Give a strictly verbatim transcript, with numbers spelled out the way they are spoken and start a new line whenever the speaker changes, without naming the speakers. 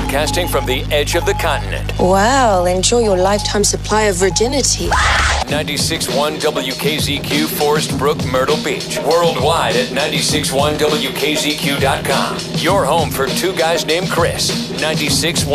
broadcasting from the edge of the continent.
Well, enjoy your lifetime supply of virginity.
ninety-six point one W K Z Q, Forest Brook, Myrtle Beach. Worldwide at ninety-six point one W K Z Q dot com. Your home for two guys named Chris. ninety-six point one